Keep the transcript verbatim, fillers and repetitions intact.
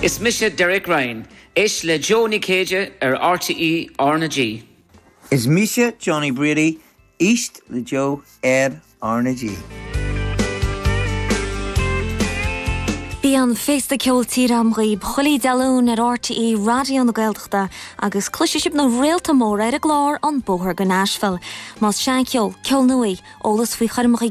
Is Misha Derek Ryan, Ish le Johnny Cage ar R T E Arna G. Is Misha Johnny Brady, East le Joe Ed Arna G. Bí an fésta ceol tíram ghaob chulaí dealún ar R T E radio na Gaeltachta agus cluisiisiip na réalta mór ar a glár an bóthar go Nashville. Mas sean ceol, ceol nuaí, ólas faoi chuirmach